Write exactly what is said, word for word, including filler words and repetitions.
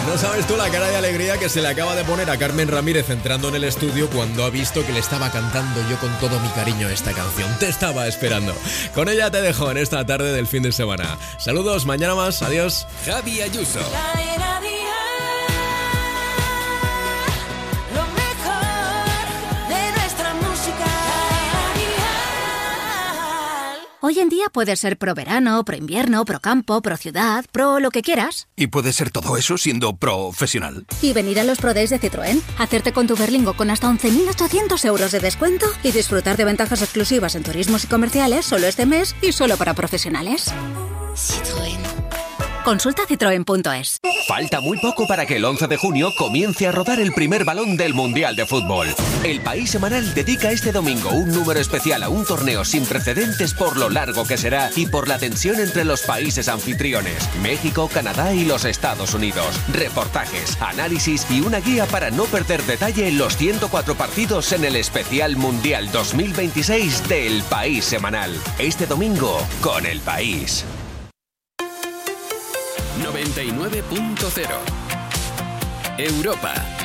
No sabes tú la cara de alegría que se le acaba de poner a Carmen Ramírez entrando en el estudio cuando ha visto que le estaba cantando yo con todo mi cariño esta canción. Te estaba esperando. Con ella te dejo en esta tarde del fin de semana. Saludos, mañana más, adiós. Javi Ayuso. Hoy en día puedes ser pro verano, pro invierno, pro campo, pro ciudad, pro lo que quieras. ¿Y puedes ser todo eso siendo profesional? Y venir a los Pro Days de Citroën, hacerte con tu Berlingo con hasta once mil ochocientos euros de descuento y disfrutar de ventajas exclusivas en turismos y comerciales solo este mes y solo para profesionales. Citroën. Consulta citroen punto es. Falta muy poco para que el once de junio comience a rodar el primer balón del Mundial de Fútbol. El País Semanal dedica este domingo un número especial a un torneo sin precedentes por lo largo que será y por la tensión entre los países anfitriones, México, Canadá y los Estados Unidos. Reportajes, análisis y una guía para no perder detalle en los ciento cuatro partidos en el especial Mundial dos mil veintiséis del País Semanal. Este domingo con El País. noventa y nueve punto cero Europa.